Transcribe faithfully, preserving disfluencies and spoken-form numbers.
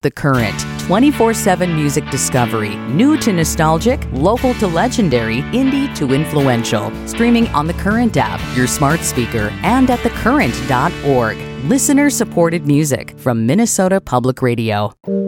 The Current, twenty-four seven music discovery, new to nostalgic, local to legendary, indie to influential. Streaming on the Current app, your smart speaker, and at the current dot org. Listener-supported music from Minnesota Public Radio.